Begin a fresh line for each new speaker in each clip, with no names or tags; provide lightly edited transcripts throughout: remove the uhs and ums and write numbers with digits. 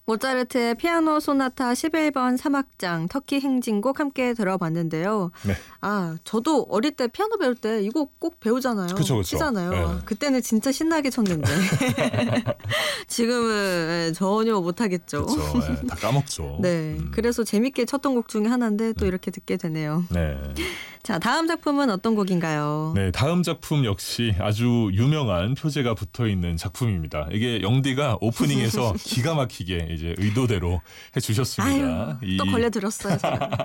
모차르트의 피아노 소나타 11번 3악장 터키 행진곡 함께 들어봤는데요.
네.
저도 어릴 때 피아노 배울 때 이거 꼭 배우잖아요.
그쵸.
치잖아요.
네.
그때는 진짜 신나게 쳤는데 지금은 전혀 못하겠죠.
그렇죠. 다 까먹죠.
네, 그래서 재밌게 쳤던 곡 중에 하나인데 또 이렇게 듣게 되네요.
네.
자, 다음 작품은 어떤 곡인가요?
네, 다음 작품 역시 아주 유명한 표제가 붙어있는 작품입니다. 이게 영디가 오프닝에서 기가 막히게 이제 의도대로 해주셨습니다.
또 걸려들었어요.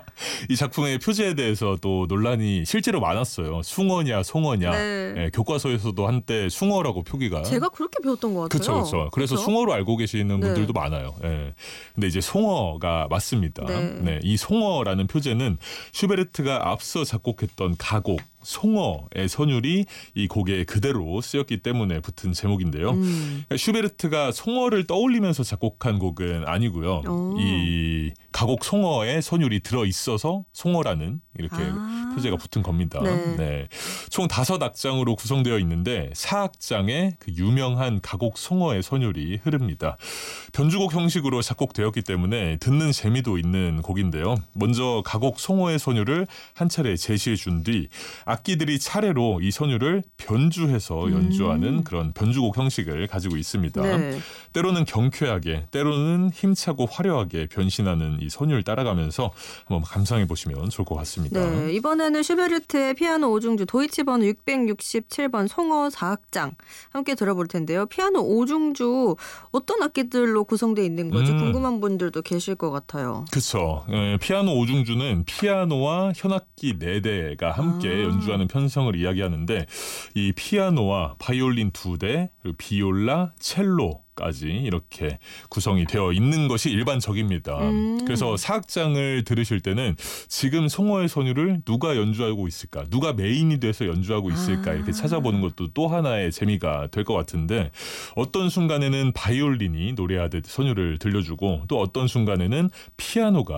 이 작품의 표제에 대해서 또 논란이 실제로 많았어요. 숭어냐 송어냐.
네.
네, 교과서에서도 한때 숭어라고 표기가.
제가 그렇게 배웠던 것 같아요.
그렇죠. 그래서
그쵸?
숭어로 알고 계시는
네.
분들도 많아요. 네. 근데 이제 송어가 맞습니다.
네.
네, 이 송어라는 표제는 슈베르트가 앞서 작곡했던 가곡 송어의 선율이 이 곡에 그대로 쓰였기 때문에 붙은 제목인데요. 그러니까 슈베르트가 송어를 떠올리면서 작곡한 곡은 아니고요. 이 가곡 송어의 선율이 들어있어서 송어라는 이렇게 표제가 붙은 겁니다.
네.
네. 총 5악장으로 구성되어 있는데 4악장에 그 유명한 가곡 송어의 선율이 흐릅니다. 변주곡 형식으로 작곡되었기 때문에 듣는 재미도 있는 곡인데요. 먼저 가곡 송어의 선율을 한 차례 제시해 준 뒤 악기들이 차례로 이 선율을 변주해서 연주하는 그런 변주곡 형식을 가지고 있습니다.
네.
때로는 경쾌하게, 때로는 힘차고 화려하게 변신하는 이 선율 따라가면서 한번 감상해 보시면 좋을 것 같습니다.
네, 이번에는 슈베르트의 피아노 5중주 도이치 번호 667번 송어 4악장 함께 들어볼 텐데요. 피아노 5중주 어떤 악기들로 구성되어 있는 건지 궁금한 분들도 계실 것 같아요.
그렇죠. 피아노 5중주는 피아노와 현악기 4대가 함께 연주하는 편성을 이야기하는데 이 피아노와 바이올린 2대, 그리고 비올라, 첼로까지 이렇게 구성이 되어 있는 것이 일반적입니다. 그래서 사악장을 들으실 때는 지금 송어의 선율을 누가 연주하고 있을까, 누가 메인이 돼서 연주하고 있을까 이렇게 찾아보는 것도 또 하나의 재미가 될 것 같은데 어떤 순간에는 바이올린이 노래하듯 선율을 들려주고 또 어떤 순간에는 피아노가